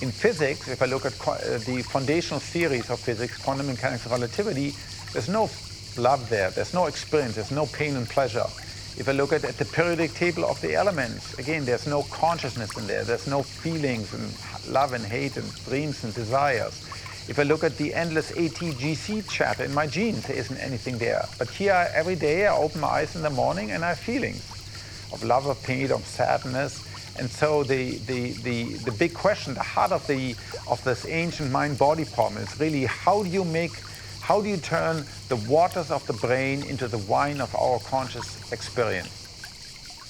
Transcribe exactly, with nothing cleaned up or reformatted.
In physics, if I look at uh, the foundational theories of physics, quantum mechanics, relativity, there's no love there, there's no experience, there's no pain and pleasure. If I look at, at the periodic table of the elements, again, there's no consciousness in there, there's no feelings and love and hate and dreams and desires. If I look at the endless A T G C chatter in my genes, there isn't anything there. But here, every day, I open my eyes in the morning and I have feelings of love, of pain, of sadness. And so the, the, the, the big question, the heart of, the, of this ancient mind-body problem is really how do you make, how do you turn the waters of the brain into the wine of our conscious experience?